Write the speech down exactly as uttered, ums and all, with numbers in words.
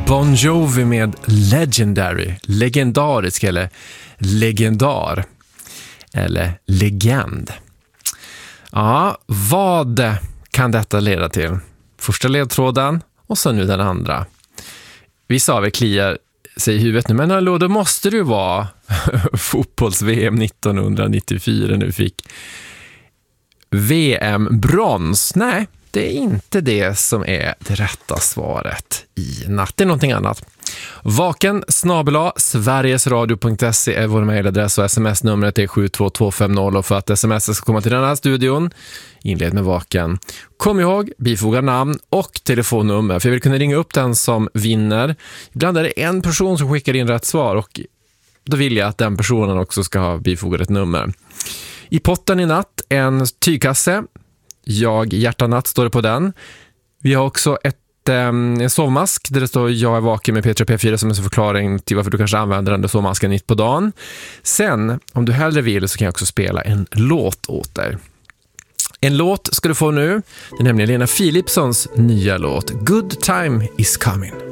Bon Jovi med Legendary, legendarisk eller legendar eller legend. Ja, vad kan detta leda till? Första ledtråden och så nu den andra. Vissa av er kliar sig i huvudet nu, men hallå, då måste det vara fotbolls-V M nittonhundranittiofyra nu fick V M-brons. Nej, det är inte det som är det rätta svaret i natt. Det är någonting annat. Vaken snabel-a sverigesradio punkt se är vår mejladress och sms-numret är sju två två fem noll, och för att sms ska komma till den här studion, inled med vaken. Kom ihåg, bifoga namn och telefonnummer, för jag vill kunna ringa upp den som vinner. Ibland är det en person som skickar in rätt svar, och då vill jag att den personen också ska ha bifogat ett nummer. I potten i natt en tygkasse. Jag hjärtanatt står det på den. Vi har också ett, um, en sovmask där det står jag är vaken med P tre P fyra som en förklaring till varför du kanske använder den där sovmasken mitt på dagen. Sen, om du hellre vill, så kan jag också spela en låt åt dig. En låt ska du få nu. Det är nämligen Lena Philipssons nya låt Good Time Is Coming.